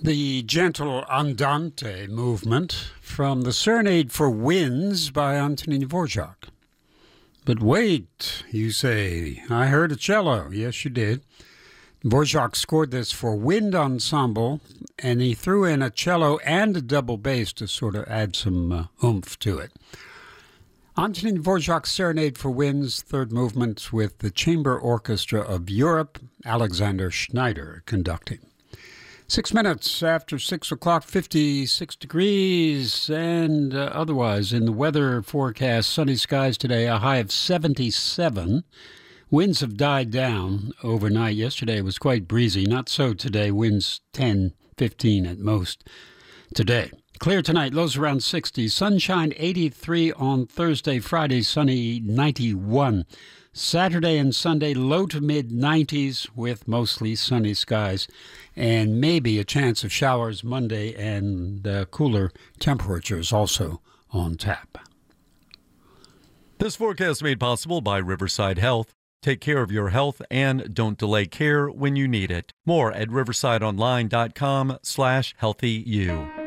The gentle andante movement from the Serenade for Winds by Antonin Dvorak. But wait, you say, I heard a cello. Yes, you did. Dvorak scored this for wind ensemble, and he threw in a cello and a double bass to sort of add some oomph to it. Antonin Dvorak's Serenade for Winds, third movement with the Chamber Orchestra of Europe, Alexander Schneider conducting. 6 minutes after 6 o'clock, 56 degrees, and otherwise in the weather forecast, sunny skies today, a high of 77. Winds have died down overnight. Yesterday was quite breezy. Not so today. Winds 10, 15 at most today. Clear tonight, lows around 60. Sunshine 83 on Thursday. Friday, sunny 91. Saturday and Sunday, low to mid-90s with mostly sunny skies and maybe a chance of showers Monday and cooler temperatures also on tap. This forecast made possible by Riverside Health. Take care of your health and don't delay care when you need it. More at riversideonline.com/healthyu.